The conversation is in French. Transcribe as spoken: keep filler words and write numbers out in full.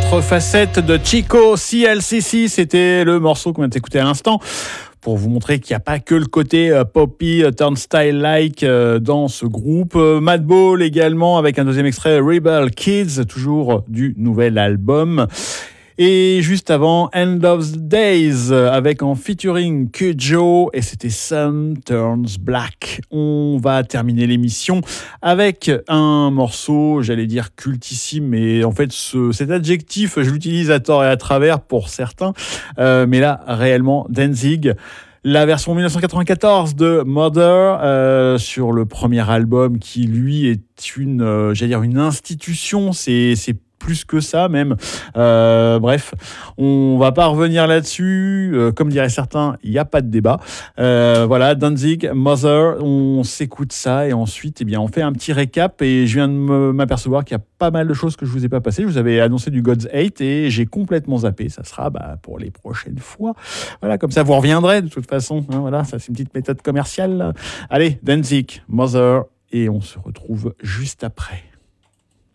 autre facette de Chico, C L C C, c'était le morceau qu'on vient d'écouter à l'instant. Pour vous montrer qu'il n'y a pas que le côté euh, poppy, euh, turnstile-like euh, dans ce groupe. Euh, Madball également, avec un deuxième extrait, Rebel Kids, toujours du nouvel album. Et juste avant, End of the Days, avec en featuring Kujo, et c'était Sun Turns Black. On va terminer l'émission avec un morceau, j'allais dire cultissime, mais en fait, ce, cet adjectif, je l'utilise à tort et à travers pour certains, euh, mais là, réellement, Danzig. La version dix-neuf cent quatre-vingt-quatorze de Mother euh, sur le premier album qui, lui, est une, euh, j'allais dire une institution, c'est, c'est plus que ça même. Euh, bref, on va pas revenir là-dessus. Euh, comme diraient certains, il n'y a pas de débat. Euh, voilà, Danzig, Mother, on s'écoute ça et ensuite, eh bien, on fait un petit récap. Et je viens de me, m'apercevoir qu'il y a pas mal de choses que je vous ai pas passées. Je vous avais annoncé du God's Hate et j'ai complètement zappé. Ça sera bah, pour les prochaines fois. Voilà, comme ça vous reviendrez de toute façon. Hein, voilà, ça c'est une petite méthode commerciale. Allez, Danzig, Mother, et on se retrouve juste après.